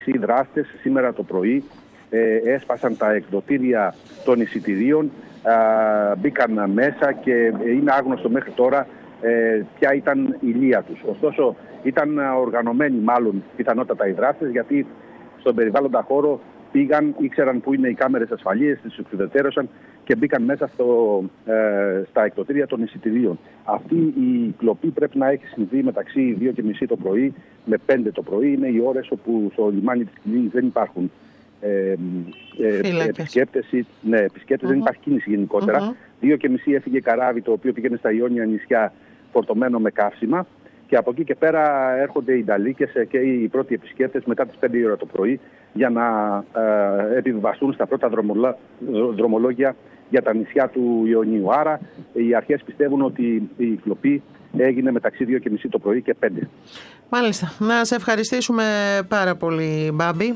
Οι δράστες σήμερα το πρωί έσπασαν τα εκδοτήρια των εισιτηρίων, μπήκαν μέσα και είναι άγνωστο μέχρι τώρα ποια ήταν η λία τους. Ωστόσο ήταν οργανωμένοι μάλλον πιθανότατα οι δράστες, γιατί στον περιβάλλοντα χώρο πήγαν, ήξεραν που είναι οι κάμερες ασφαλείας, τις εξουδετερώσαν και μπήκαν μέσα στα εκδοτήρια των εισιτηρίων. Αυτή η κλοπή πρέπει να έχει συμβεί μεταξύ 2:30 το πρωί με 5 το πρωί. Είναι οι ώρες όπου στο λιμάνι της Κιλίνης δεν υπάρχουν επισκέπτες, δεν υπάρχει κίνηση γενικότερα. 2:30 έφυγε καράβι το οποίο πήγαινε στα Ιόνια νησιά φορτωμένο με καύσιμα. Και από εκεί και πέρα έρχονται οι νταλίκες και οι πρώτοι επισκέπτες μετά τις 5 η ώρα το πρωί για να επιβιβαστούν στα πρώτα δρομολόγια για τα νησιά του Ιωνίου. Άρα οι αρχές πιστεύουν ότι η κλοπή έγινε μεταξύ 2:30 το πρωί και 5. Μάλιστα. Να σε ευχαριστήσουμε πάρα πολύ, Μπάμπη.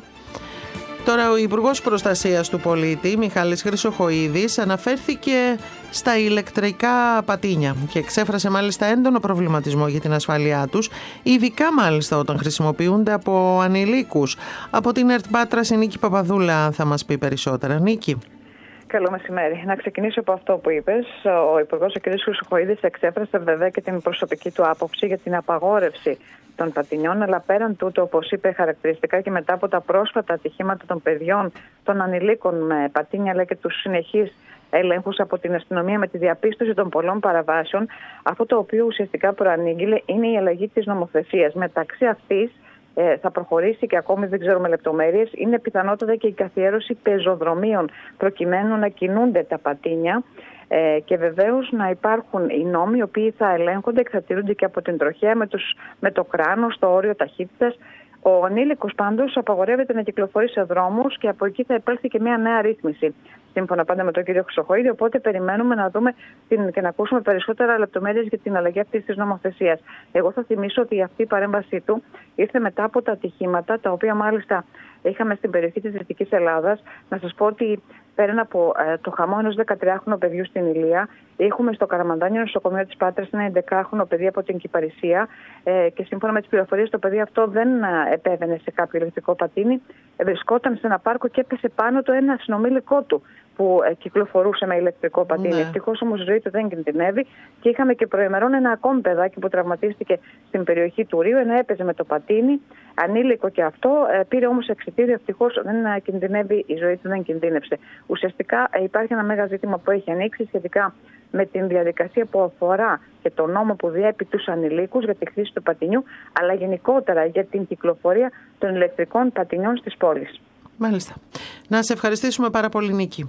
Τώρα ο Υπουργός Προστασίας του Πολίτη, Μιχάλης Χρυσοχοΐδης, αναφέρθηκε στα ηλεκτρικά πατίνια και εξέφρασε μάλιστα έντονο προβληματισμό για την ασφάλειά τους, ειδικά μάλιστα όταν χρησιμοποιούνται από ανηλίκους. Από την ΕΡΤ Πάτρας η Νίκη Παπαδούλα θα μας πει περισσότερα. Νίκη. Καλό μεσημέρι. Να ξεκινήσω από αυτό που είπες. Ο Υπουργός, ο κ. Χρυσοχοΐδης, εξέφρασε βέβαια και την προσωπική του άποψη για την απαγόρευση των πατινιών, αλλά πέραν τούτου, όπως είπε χαρακτηριστικά και μετά από τα πρόσφατα ατυχήματα των παιδιών, των ανηλίκων με πατίνια, αλλά και τους συνεχείς ελέγχους από την αστυνομία με τη διαπίστωση των πολλών παραβάσεων, αυτό το οποίο ουσιαστικά προανήγγειλε είναι η αλλαγή της νομοθεσίας. Μεταξύ αυτής θα προχωρήσει και ακόμη δεν ξέρουμε λεπτομέρειες, είναι πιθανότατα και η καθιέρωση πεζοδρομίων προκειμένου να κινούνται τα πατίνια και βεβαίως να υπάρχουν οι νόμοι οι οποίοι θα ελέγχονται, εξατηρούνται και από την τροχέα με το κράνος, το όριο ταχύτητας. Ο ανήλικος πάντως απαγορεύεται να κυκλοφορεί σε δρόμους και από εκεί θα υπέλθει και μια νέα ρύθμιση, σύμφωνα πάντα με τον κύριο Χρυσοχοΐδη. Οπότε περιμένουμε να δούμε και να ακούσουμε περισσότερα λεπτομέρειες για την αλλαγή αυτής της νομοθεσίας. Εγώ θα θυμίσω ότι αυτή η παρέμβασή του ήρθε μετά από τα ατυχήματα, τα οποία μάλιστα είχαμε στην περιοχή της Δυτικής Ελλάδας. Να σας πω ότι πέραν από το χαμό ενός 13χρονου παιδιού στην Ηλία, έχουμε στο Καραμαντάνιο νοσοκομείο της Πάτρας ένα 11χρονο παιδί από την Κυπαρισία και σύμφωνα με τις πληροφορίες το παιδί αυτό δεν επέβαινε σε κάποιο ηλεκτρικό πατίνι, βρισκόταν σε ένα πάρκο και έπεσε πάνω το ένα συνομήλικό του που κυκλοφορούσε με ηλεκτρικό πατίνι. Ευτυχώς όμως η ζωή του δεν κινδυνεύει και είχαμε και προημερών ένα ακόμη παιδάκι που τραυματίστηκε στην περιοχή του Ρίου, ενώ έπαιζε με το πατίνι, ανήλικο και αυτό, πήρε όμως εξιτήριο, ευτυχώς δεν κινδυνεύει, η ζωή του δεν κινδύνευσε. Ουσιαστικά υπάρχει ένα μέγα ζήτημα που έχει ανοίξει σχετικά με την διαδικασία που αφορά και τον νόμο που διέπει τους ανηλίκους για τη χρήση του πατινιού, αλλά γενικότερα για την κυκλοφορία των ηλεκτρικών πατινιών στις πόλεις. Μάλιστα. Να σε ευχαριστήσουμε πάρα πολύ, Νίκη.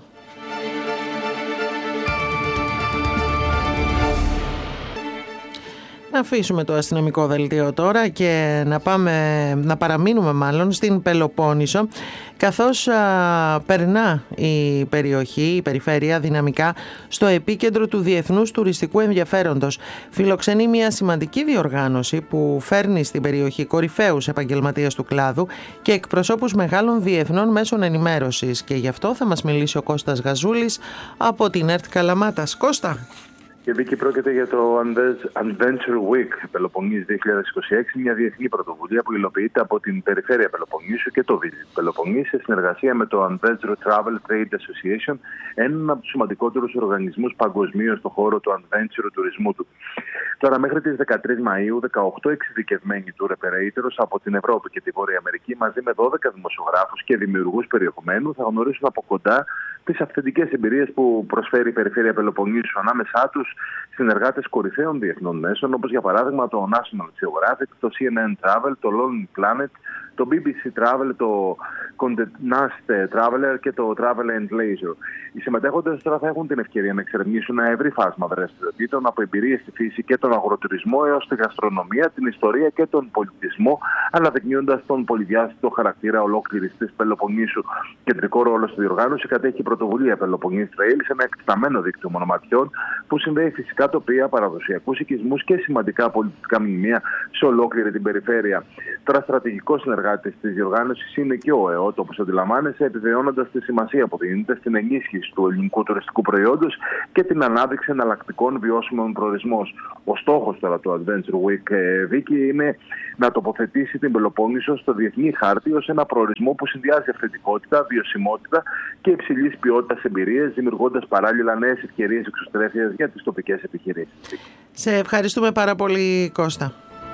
Να αφήσουμε το αστυνομικό δελτίο τώρα και να παραμείνουμε μάλλον στην Πελοπόννησο, καθώς περνά η περιφέρεια δυναμικά στο επίκεντρο του διεθνούς τουριστικού ενδιαφέροντος. Φιλοξενεί μια σημαντική διοργάνωση που φέρνει στην περιοχή κορυφαίους επαγγελματίες του κλάδου και εκπροσώπους μεγάλων διεθνών μέσων ενημέρωσης, και γι' αυτό θα μας μιλήσει ο Κώστας Γαζούλης από την ΕΡΤ Καλαμάτας. Κώστα. Και Βίκη, πρόκειται για το Adventure Week Πελοποννήσου 2026, μια διεθνή πρωτοβουλία που υλοποιείται από την Περιφέρεια Πελοποννήσου και το Visit Πελοποννήσου σε συνεργασία με το Adventure Travel Trade Association, έναν από τους σημαντικότερους οργανισμούς παγκοσμίως στον χώρο του adventure τουρισμού του. Τώρα, μέχρι τις 13 Μαΐου, 18 εξειδικευμένοι tour operators από την Ευρώπη και τη Βόρεια Αμερική, μαζί με 12 δημοσιογράφους και δημιουργούς περιεχομένου, θα γνωρίσουν από κοντά τις αυθεντικές εμπειρίες που προσφέρει η Περιφέρεια Πελοποννήσου. Ανάμεσά τους συνεργάτες κορυφαίων διεθνών μέσων, όπως για παράδειγμα το National Geographic, το CNN Travel, το Lonely Planet, το BBC Travel, το Condé Nast Traveler και το Travel and Leisure. Οι συμμετέχοντες τώρα θα έχουν την ευκαιρία να εξερευνήσουν ένα ευρύ φάσμα δραστηριοτήτων, από εμπειρίες στη φύση και τον αγροτουρισμό έως τη γαστρονομία, την ιστορία και τον πολιτισμό, αναδεικνύοντας τον πολυδιάστατο χαρακτήρα ολόκληρης της Πελοποννήσου. Κεντρικό ρόλο στη διοργάνωση κατέχει η πρωτοβουλία Πελοποννήσου Trail, σε ένα εκτεταμένο δίκτυο μονοματιών που συνδέει φυσικά τοπία, παραδοσιακούς οικισμούς και σημαντικά πολιτιστικά μνημεία σε ολόκληρη την περιφέρεια. Τώρα, στρατηγικό συνεργάτης της διοργάνωσης είναι και ο ΕΟΚ, βεβαιότητα, όπως αντιλαμβάνεσαι, επιβεβαιώνοντας τη σημασία που δίνεται στην ενίσχυση του ελληνικού τουριστικού προϊόντος και την ανάδειξη εναλλακτικών βιώσιμων προορισμών. Ο στόχος τώρα του Adventure Week, Βίκη, είναι να τοποθετήσει την Πελοπόννησο στο διεθνή χάρτη ως ένα προορισμό που συνδυάζει αυθεντικότητα, βιωσιμότητα και υψηλής ποιότητας εμπειρίες, δημιουργώντας παράλληλα νέες ευκαιρίες εξωστρέφειας για τις τοπικές επιχειρήσεις. Σε ευχαριστούμε πάρα πολύ, Κώστα.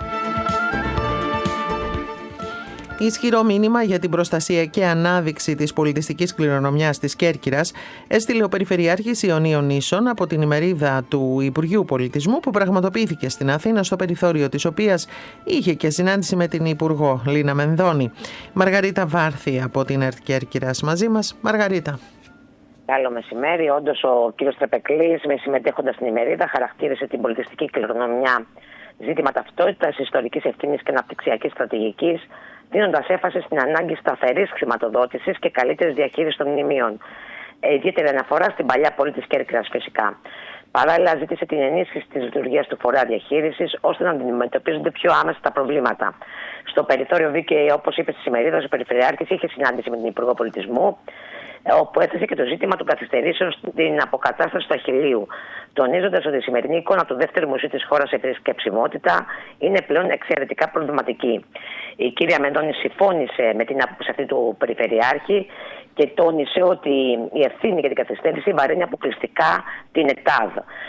Ισχυρό μήνυμα για την προστασία και ανάδειξη της πολιτιστικής κληρονομιάς της Κέρκυρας έστειλε ο Περιφερειάρχης Ιωνίων Νήσων από την ημερίδα του Υπουργείου Πολιτισμού που πραγματοποιήθηκε στην Αθήνα, στο περιθώριο της οποίας είχε και συνάντηση με την Υπουργό Λίνα Μενδώνη. Μαργαρίτα Βάρθη από την ΕΡΤ Κέρκυρας μαζί μας. Μαργαρίτα. Καλό μεσημέρι. Όντως, ο κ. Τρεπεκλής, συμμετέχοντας στην ημερίδα, χαρακτήρισε την πολιτιστική κληρονομιά ζήτημα ταυτότητας, ιστορικής ευθύνης και αναπτυξιακής στρατηγικής, δίνοντας έμφαση στην ανάγκη σταθερής χρηματοδότησης και καλύτερης διαχείρισης των μνημείων. Ιδιαίτερη αναφορά στην παλιά πόλη της Κέρκυρας, φυσικά. Παράλληλα, ζήτησε την ενίσχυση της λειτουργίας του φορέα διαχείρισης, ώστε να αντιμετωπίζονται πιο άμεσα τα προβλήματα. Στο περιθώριο Βίκαιη, όπως είπε στις ημερίδες, ο Περιφερειάρχης είχε συνάντηση με την Υπουργό Πολιτισμού, όπου έθεσε και το ζήτημα των καθυστερήσεων στην αποκατάσταση του Αχιλλείου, τονίζοντας ότι η σημερινή εικόνα του δεύτερου μουσείου της χώρας σε επισκεψιμότητα είναι πλέον εξαιρετικά προβληματική. Η κυρία Μενδώνη συμφώνησε με την άποψη αυτή του Περιφερειάρχη και τόνισε ότι η ευθύνη για την καθυστέρηση βαρύνει αποκλειστικά την ΕΤΑΔ.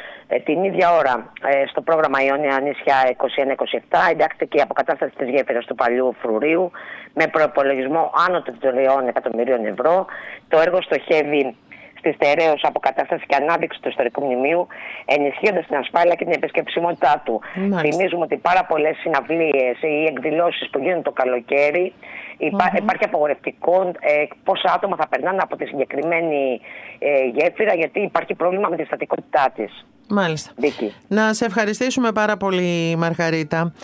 Την ίδια ώρα, στο πρόγραμμα Ιόνια Νησιά 21-27, εντάχθηκε η αποκατάσταση της γέφυρας του παλιού Φρουρίου με προϋπολογισμό άνω των 3 εκατομμυρίων ευρώ. Το έργο στοχεύει στη στερέως αποκατάσταση και ανάδειξη του ιστορικού μνημείου, ενισχύοντας την ασφάλεια και την επισκεψιμότητά του. Θυμίζουμε ότι πάρα πολλές συναυλίες ή εκδηλώσεις που γίνουν το καλοκαίρι, υπάρχει απογορευτικό πόσα άτομα θα περνάνε από τη συγκεκριμένη γέφυρα, γιατί υπάρχει πρόβλημα με τη στατικότητά της. Μάλιστα. Δίκη. Να σε ευχαριστήσουμε πάρα πολύ, Μαργαρίτα.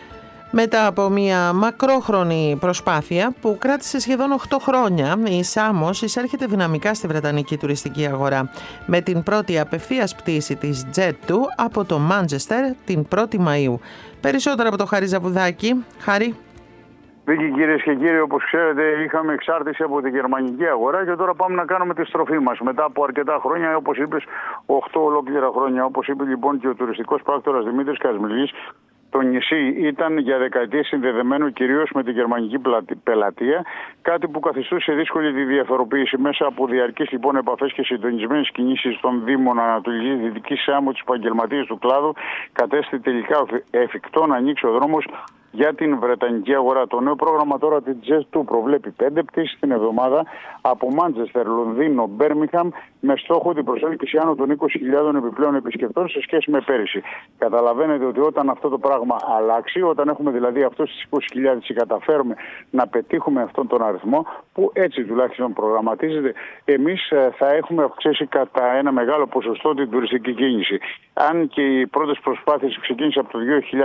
Μετά από μια μακρόχρονη προσπάθεια που κράτησε σχεδόν 8 χρόνια, η Σάμος εισέρχεται δυναμικά στη βρετανική τουριστική αγορά με την πρώτη απευθείας πτήση της Jet2 από το Μάντσεστερ την 1η Μαΐου. Περισσότερα από το Χάρη Ζαβουδάκη. Χάρη. Βίκη, κυρίες και κύριοι, όπως ξέρετε, είχαμε εξάρτηση από τη γερμανική αγορά και τώρα πάμε να κάνουμε τη στροφή μας. Μετά από αρκετά χρόνια, όπως είπες, 8 ολόκληρα χρόνια. Όπως είπε λοιπόν και ο τουριστικός πράκτορας Δημήτρης Κασμιλής, το νησί ήταν για δεκαετίες συνδεδεμένο κυρίως με τη γερμανική πελατεία, κάτι που καθιστούσε δύσκολη τη διαφοροποίηση. Μέσα από διαρκείς λοιπόν επαφές και συντονισμένες κινήσεις των Δήμων Ανατολικής Δυτικής Σάμου, τους επαγγελματίες του κλάδου, κατέστη τελικά εφικτό να ανοίξει ο δρόμος για την βρετανική αγορά. Το νέο πρόγραμμα τώρα της Jet2 προβλέπει 5 πτήσεις την εβδομάδα από Μάντσεστερ, Λονδίνο, Μπέρμιγχαμ, με στόχο την προσέλκυση άνω των 20.000 επιπλέον επισκεπτών σε σχέση με πέρυσι. Καταλαβαίνετε ότι όταν αυτό το πράγμα αλλάξει, όταν έχουμε δηλαδή αυτούς τις 20.000 και καταφέρουμε να πετύχουμε αυτόν τον αριθμό, που έτσι τουλάχιστον προγραμματίζεται, εμείς θα έχουμε αυξήσει κατά ένα μεγάλο ποσοστό την τουριστική κίνηση. Αν και οι πρώτες προσπάθειες ξεκίνησαν από το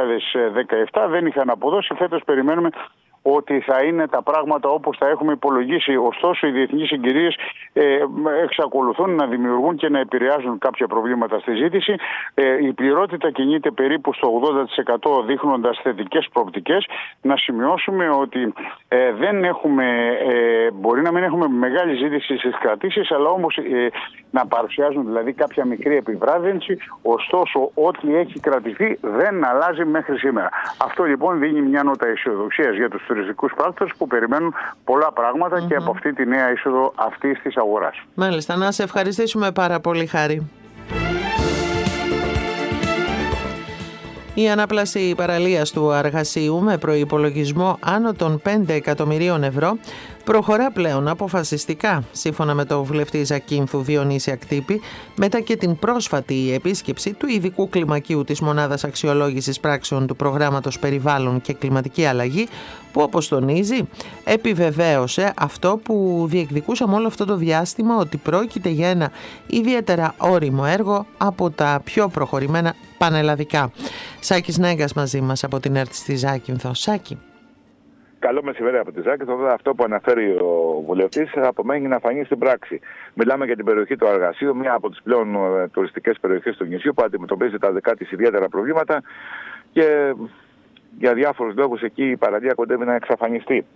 2017, δεν είχαν αποδώσει. Φέτος περιμένουμε ότι θα είναι τα πράγματα όπως τα έχουμε υπολογίσει. Ωστόσο, οι διεθνείς συγκυρίες εξακολουθούν να δημιουργούν και να επηρεάζουν κάποια προβλήματα στη ζήτηση. Η πληρότητα κινείται περίπου στο 80%, δείχνοντας θετικές προοπτικές. Να σημειώσουμε ότι δεν έχουμε, μπορεί να μην έχουμε μεγάλη ζήτηση στις κρατήσεις, αλλά όμως να παρουσιάζουν δηλαδή κάποια μικρή επιβράδυνση. Ωστόσο, ό,τι έχει κρατηθεί δεν αλλάζει μέχρι σήμερα. Αυτό λοιπόν δίνει μια νότα αισιοδοξίας για τους τουριστικούς πράκτορες που περιμένουν πολλά πράγματα και από αυτή τη νέα είσοδο αυτής της αγοράς. Μάλιστα, να σε ευχαριστήσουμε πάρα πολύ, Χάρη. Η ανάπλαση παραλίας του Αργασίου με προϋπολογισμό άνω των 5 εκατομμυρίων ευρώ προχωρά πλέον αποφασιστικά, σύμφωνα με τον βουλευτή Ζακίνθου Διονύση Ακτύπη, μετά και την πρόσφατη επίσκεψη του ειδικού κλιμακίου της Μονάδας Αξιολόγησης Πράξεων του Προγράμματος Περιβάλλον και Κλιματική Αλλαγή, που, όπως τονίζει, επιβεβαίωσε αυτό που διεκδικούσαμε όλο αυτό το διάστημα, ότι πρόκειται για ένα ιδιαίτερα όριμο έργο από τα πιο προχωρημένα πανελλαδικά. Σάκης Νέγκας μαζί μας από την ΕΡΤ στη Ζάκυνθο. Σάκη. Καλό μεσημέρι από τη Ζάκυνθο. Αυτό που αναφέρει ο βουλευτής απομένει να φανεί στην πράξη. Μιλάμε για την περιοχή του Αργασίου, μια από τις πλέον τουριστικές περιοχές του νησιού που αντιμετωπίζει τα δικά της ιδιαίτερα προβλήματα και για διάφορους λόγους εκεί η παραλία κοντεύει να εξαφανιστεί.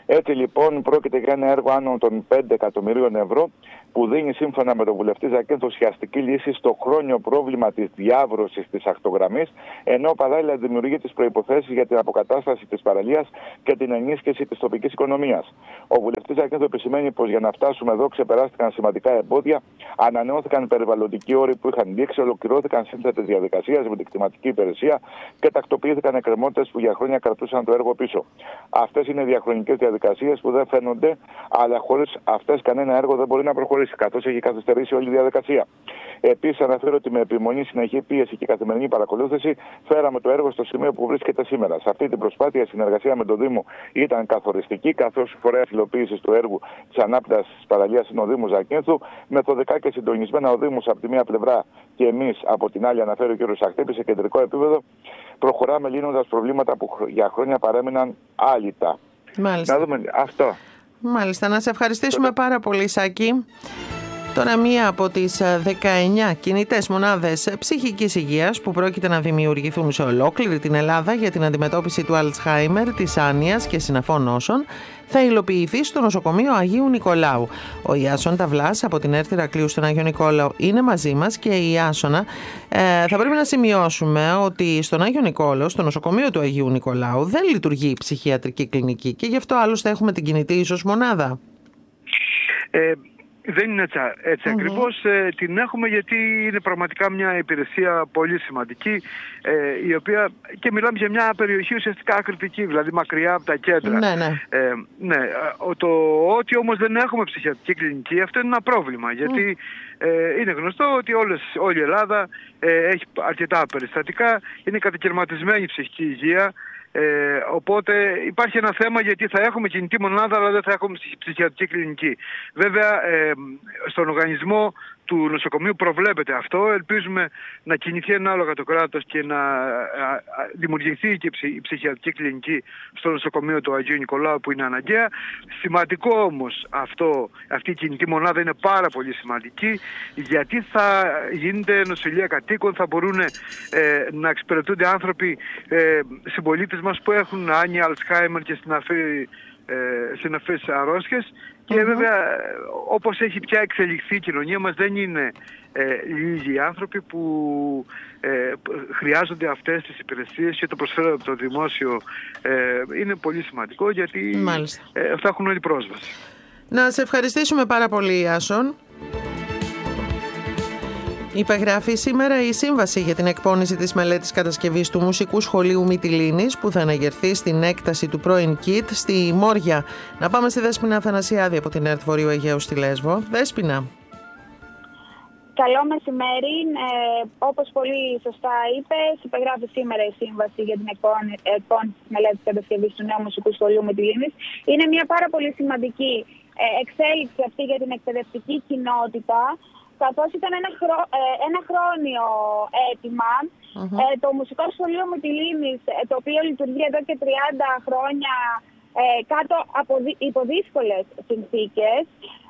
Έτσι λοιπόν πρόκειται για ένα έργο άνω των 5 εκατομμυρίων ευρώ που δίνει σύμφωνα με τον βουλευτή Ζακένθο ουσιαστική λύση στο χρόνιο πρόβλημα της διάβρωσης της ακτογραμμής, ενώ παράλληλα δημιουργεί τις προϋποθέσεις για την αποκατάσταση της παραλίας και την ενίσχυση της τοπικής οικονομίας. Ο βουλευτής Ζακένθο επισημαίνει πως για να φτάσουμε εδώ ξεπεράστηκαν σημαντικά εμπόδια, ανανεώθηκαν περιβαλλοντικοί όροι που είχαν λήξει, ολοκληρώθηκαν σύνθετες διαδικασίες με την κτηματική υπηρεσία και τακτοποιήθηκαν εκκρεμότητες που για χρόνια κρατούσαν το έργο πίσω. Αυτές είναι διαχρονικές διαδικασίες που δεν φαίνονται, αλλά χωρίς αυτές κανένα έργο δεν μπορεί να προχωρήσει, καθώς έχει καθυστερήσει όλη η διαδικασία. Επίσης, αναφέρω ότι με επιμονή, συνεχή πίεση και καθημερινή παρακολούθηση φέραμε το έργο στο σημείο που βρίσκεται σήμερα. Σε αυτή την προσπάθεια, η συνεργασία με τον Δήμο ήταν καθοριστική, καθώς φορέας υλοποίησης του έργου της ανάπτυξης της παραλίας είναι ο Δήμος Ζακένθου. Μεθοδικά και συντονισμένα ο Δήμος από τη μία πλευρά και εμείς από την άλλη, αναφέρει ο κ. Σαχτέπη, σε κεντρικό επίπεδο, προχωράμε λύνοντας προβλήματα που για χρόνια παρέμειναν άλυτα. Μάλιστα. Να δούμε αυτό. Μάλιστα. Να σε ευχαριστήσουμε πάρα πολύ, Σάκη. Τώρα μία από τις 19 κινητές μονάδες ψυχικής υγείας που πρόκειται να δημιουργηθούν σε ολόκληρη την Ελλάδα για την αντιμετώπιση του Αλτσχάιμερ, της άνοιας και συναφών νόσων θα υλοποιηθεί στο νοσοκομείο Αγίου Νικολάου. Ο Ιάσον Ταυλάς από την Έρθη Ηρακλείου στον Άγιο Νικόλαο είναι μαζί μας και η Ιάσονα. Θα πρέπει να σημειώσουμε ότι στον Άγιο Νικόλαο, στο νοσοκομείο του Αγίου Νικολάου, δεν λειτουργεί η ψυχιατρική κλινική και γι' αυτό άλλωστε έχουμε την κινητή ίσως μονάδα. Δεν είναι έτσι ακριβώς. Την έχουμε γιατί είναι πραγματικά μια υπηρεσία πολύ σημαντική, η οποία, και μιλάμε για μια περιοχή ουσιαστικά ακριτική, δηλαδή μακριά από τα κέντρα. Ναι. Το ότι όμως δεν έχουμε ψυχιατρική κλινική, αυτό είναι ένα πρόβλημα, γιατί είναι γνωστό ότι όλη η Ελλάδα έχει αρκετά περιστατικά, είναι κατακαιρματισμένη η ψυχική υγεία. Οπότε υπάρχει ένα θέμα, γιατί θα έχουμε κινητή μονάδα αλλά δεν θα έχουμε ψυχιατρική κλινική. Βέβαια στον οργανισμό του νοσοκομείου προβλέπεται αυτό. Ελπίζουμε να κινηθεί ανάλογα το κράτος και να δημιουργηθεί και η ψυχιατρική κλινική στο νοσοκομείο του Αγίου Νικολάου, που είναι αναγκαία. Σημαντικό όμως αυτή η κινητή μονάδα είναι πάρα πολύ σημαντική, γιατί θα γίνεται νοσηλεία κατοίκων, θα μπορούν να εξυπηρετούνται άνθρωποι, συμπολίτες μας που έχουν άνοια, Αλτσχάιμερ και συναφείς αρρώστιες. Και βέβαια, όπως έχει πια εξελιχθεί η κοινωνία μας, δεν είναι λίγοι οι άνθρωποι που χρειάζονται αυτές τις υπηρεσίες και το προσφέρουν από το δημόσιο. Είναι πολύ σημαντικό, γιατί θα έχουν όλη πρόσβαση. Να σε ευχαριστήσουμε πάρα πολύ, Άσον. Υπεγράφει σήμερα η σύμβαση για την εκπόνηση της μελέτης κατασκευής του Μουσικού Σχολείου Μυτιλήνης, που θα αναγερθεί στην έκταση του πρώην ΚΙΤ στη Μόρια. Να πάμε στη Δέσποινα Αθανασιάδη από την ΕΡΤ Βορείου Αιγαίου στη Λέσβο. Δέσποινα. Καλό μεσημέρι. Όπως πολύ σωστά είπες, υπεγράφει σήμερα η σύμβαση για την εκπόνηση της μελέτης κατασκευής του νέου Μουσικού Σχολείου Μυτιλήνης. Είναι μια πάρα πολύ σημαντική εξέλιξη αυτή για την εκπαιδευτική κοινότητα, καθώς ήταν ένα χρόνιο αίτημα. Το Μουσικό Σχολείο Μυτιλήνης, το οποίο λειτουργεί εδώ και 30 χρόνια κάτω από υποδύσκολες συνθήκες,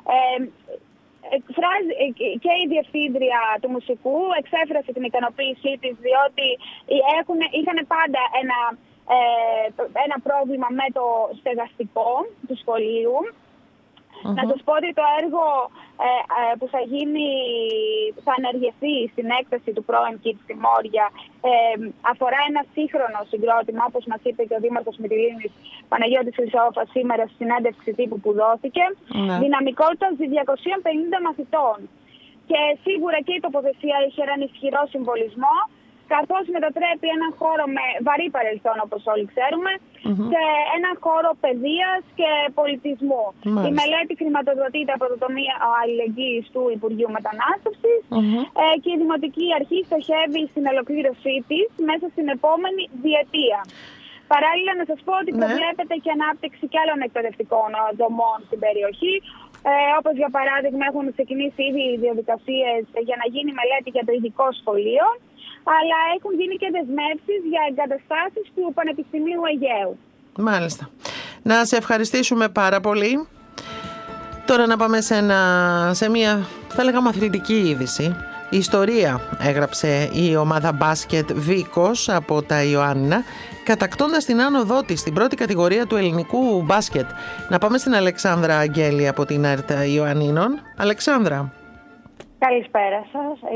και η διευθύντρια του μουσικού εξέφρασε την ικανοποίησή της, διότι είχαν πάντα ένα πρόβλημα με το στεγαστικό του σχολείου. Να σας πω ότι το έργο που θα ανεργεθεί στην έκταση του πρώην ΚΙΤ στη Μόρια αφορά ένα σύγχρονο συγκρότημα, όπως μας είπε και ο Δήμαρχος Μυτιλήνης Παναγιώτης Χρυσόφας σήμερα στη συνέντευξη τύπου που δόθηκε. Δυναμικότητα 250 μαθητών. Και σίγουρα και η τοποθεσία είχε έναν ισχυρό συμβολισμό, καθώς μετατρέπει έναν χώρο με βαρύ παρελθόν, όπως όλοι ξέρουμε, σε έναν χώρο παιδείας και πολιτισμού. Η μελέτη χρηματοδοτείται από το Ταμείο Αλληλεγγύης του Υπουργείου Μετανάστευσης και η Δημοτική Αρχή στοχεύει στην ολοκλήρωσή της μέσα στην επόμενη διετία. Παράλληλα, να σας πω ότι προβλέπεται και ανάπτυξη και άλλων εκπαιδευτικών δομών στην περιοχή. Όπως για παράδειγμα, έχουν ξεκινήσει ήδη οι διαδικασίες για να γίνει μελέτη για το ειδικό σχολείο, αλλά έχουν γίνει και δεσμεύσεις για εγκαταστάσεις του Πανεπιστημίου Αιγαίου. Μάλιστα. Να σε ευχαριστήσουμε πάρα πολύ. Τώρα να πάμε σε μια, θα έλεγα, μαθητική είδηση. Ιστορία έγραψε η ομάδα μπάσκετ Βίκος από τα Ιωάννινα, κατακτώντας την άνοδό της στην πρώτη κατηγορία του ελληνικού μπάσκετ. Να πάμε στην Αλεξάνδρα Αγγέλη από την ΕΡΤ Ιωαννίνων. Αλεξάνδρα. Καλησπέρα σας.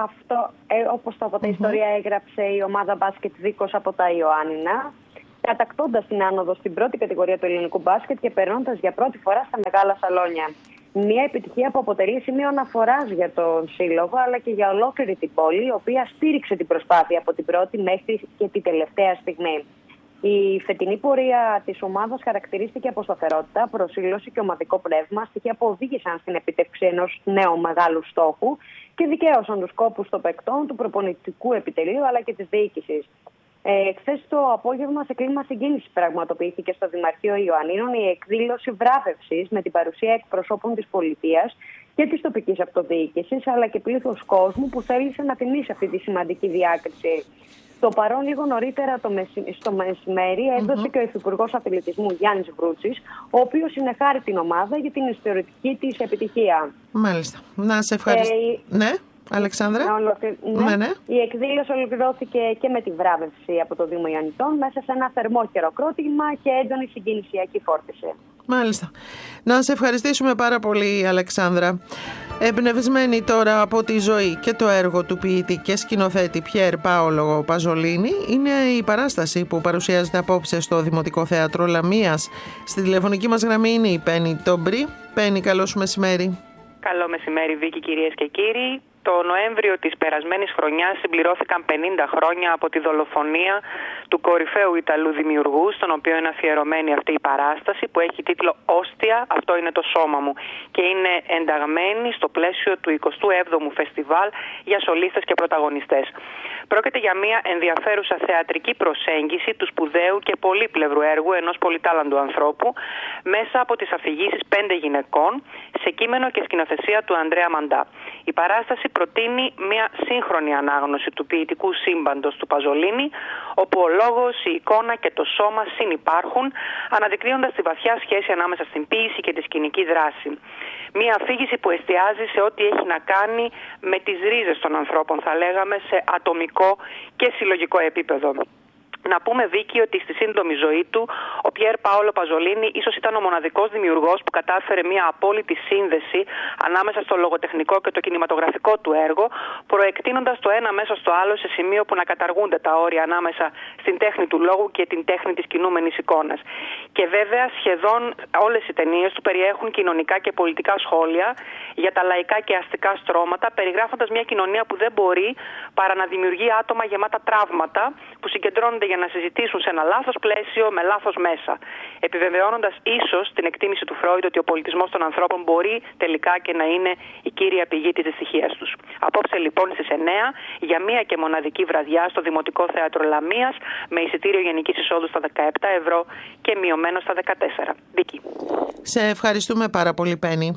Όπως το είπατε, η ιστορία έγραψε η ομάδα μπάσκετ Βίκος από τα Ιωάννινα, κατακτώντας την άνοδο στην πρώτη κατηγορία του ελληνικού μπάσκετ και περνώντας για πρώτη φορά στα μεγάλα σαλόνια. Μια επιτυχία που αποτελεί σημείο αναφοράς για τον σύλλογο αλλά και για ολόκληρη την πόλη, η οποία στήριξε την προσπάθεια από την πρώτη μέχρι και την τελευταία στιγμή. Η φετινή πορεία της ομάδας χαρακτηρίστηκε από σταθερότητα, προσήλωση και ομαδικό πνεύμα, στοιχεία που οδήγησαν στην επίτευξη ενός νέου μεγάλου στόχου και δικαίωσαν τους σκόπους των παικτών, του προπονητικού επιτελείου αλλά και της διοίκησης. Χθες το απόγευμα, σε κλίμα συγκίνησης, πραγματοποιήθηκε στο Δημαρχείο Ιωαννίνων η εκδήλωση βράβευσης με την παρουσία εκπροσώπων της πολιτείας και της τοπικής αυτοδιοίκησης, αλλά και πλήθος κόσμου που θέλησε να τιμήσει αυτή τη σημαντική διάκριση. Στο παρόν, λίγο νωρίτερα στο μεσημέρι, έδωσε και ο Υφυπουργός Αθλητισμού Γιάννης Βρούτσης, ο οποίος συνεχάρει την ομάδα για την ιστορική της επιτυχία. Μάλιστα. Να σε ευχαριστώ. Ναι. Αλεξάνδρα. Ναι. Η εκδήλωση ολοκληρώθηκε και με τη βράβευση από το Δήμο Ιωαννιτών μέσα σε ένα θερμό χειροκρότημα και έντονη συγκινησιακή φόρτιση. Μάλιστα. Να σε ευχαριστήσουμε πάρα πολύ, Αλεξάνδρα. Εμπνευσμένη τώρα από τη ζωή και το έργο του ποιητή και σκηνοθέτη Πιέρ Πάολο Παζολίνη, είναι η παράσταση που παρουσιάζεται απόψε στο Δημοτικό Θέατρο Λαμίας. Στη τηλεφωνική μας γραμμή είναι η Πέννη Τόμπρη. Πέννη, καλό σου μεσημέρι. Καλό μεσημέρι, Βίκη, κυρίες και κύριοι. Το Νοέμβριο της περασμένης χρονιάς συμπληρώθηκαν 50 χρόνια από τη δολοφονία του κορυφαίου Ιταλού δημιουργού, στον οποίο είναι αφιερωμένη αυτή η παράσταση που έχει τίτλο «Όστια, αυτό είναι το σώμα μου» και είναι ενταγμένη στο πλαίσιο του 27ου Φεστιβάλ για σολίστες και πρωταγωνιστές. Πρόκειται για μια ενδιαφέρουσα θεατρική προσέγγιση του σπουδαίου και πολύπλευρου έργου ενός πολυτάλαντου ανθρώπου μέσα από τις αφηγήσεις 5 γυναικών σε κείμενο και σκηνοθεσία του Ανδρέα Μαντά. Η παράσταση προτείνει μια σύγχρονη ανάγνωση του ποιητικού σύμπαντος του Παζολίνη, όπου ο λόγος, η εικόνα και το σώμα συνυπάρχουν, αναδεικνύοντας τη βαθιά σχέση ανάμεσα στην ποίηση και τη σκηνική δράση. Μια αφήγηση που εστιάζει σε ό,τι έχει να κάνει με τις ρίζες των ανθρώπων, θα λέγαμε, σε ατομικό και συλλογικό επίπεδο. Να πούμε, Βίκη, ότι στη σύντομη ζωή του ο Πιέρ Πάολο Παζολίνη ίσως ήταν ο μοναδικός δημιουργός που κατάφερε μια απόλυτη σύνδεση ανάμεσα στο λογοτεχνικό και το κινηματογραφικό του έργο, προεκτείνοντας το ένα μέσα στο άλλο σε σημείο που να καταργούνται τα όρια ανάμεσα στην τέχνη του λόγου και την τέχνη της κινούμενης εικόνας. Και βέβαια σχεδόν όλες οι ταινίες του περιέχουν κοινωνικά και πολιτικά σχόλια για τα λαϊκά και αστικά στρώματα, περιγράφοντας μια κοινωνία που δεν μπορεί παρά να δημιουργεί άτομα γεμάτα τραύματα που συγκεντρώνονται για να συζητήσουν σε ένα λάθος πλαίσιο με λάθος μέσα, επιβεβαιώνοντας ίσως την εκτίμηση του Φρόιντ ότι ο πολιτισμός των ανθρώπων μπορεί τελικά και να είναι η κύρια πηγή της δυστυχίας τους. Απόψε λοιπόν στις 9 για μία και μοναδική βραδιά στο Δημοτικό Θέατρο Λαμίας με εισιτήριο γενικής εισόδου στα 17 ευρώ και μειωμένο στα 14. Βίκη. Σε ευχαριστούμε πάρα πολύ, Πέννη.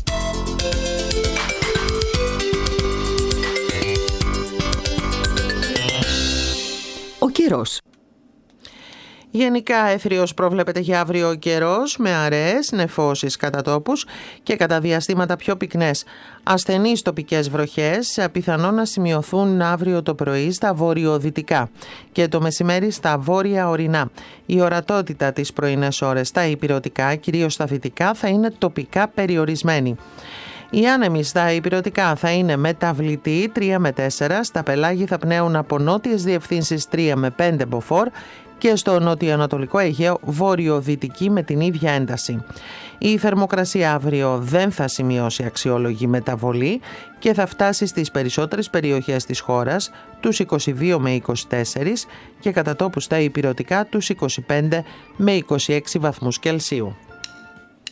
Ο καιρός. Γενικά αιθριος προβλέπεται για αύριο ο καιρός, με αραιές νεφώσεις κατά τόπους και κατά διαστήματα πιο πυκνές. Ασθενείς τοπικές βροχές πιθανόν να σημειωθούν αύριο το πρωί στα βορειοδυτικά και το μεσημέρι στα βόρεια ορεινά. Η ορατότητα τις πρωινές ώρες στα ηπειρωτικά, κυρίως στα δυτικά, θα είναι τοπικά περιορισμένη. Οι άνεμοι στα ηπειρωτικά θα είναι μεταβλητοί 3 με 4, στα πελάγη θα πνέουν από νότιες διευθύνσεις 3 με 5 μποφόρ και στο νοτιοανατολικό Αιγαίο βόρειο-δυτική με την ίδια ένταση. Η θερμοκρασία αύριο δεν θα σημειώσει αξιόλογη μεταβολή και θα φτάσει στις περισσότερες περιοχές της χώρας τους 22 με 24 και κατά τόπου στα ηπειρωτικά τους 25 με 26 βαθμούς Κελσίου.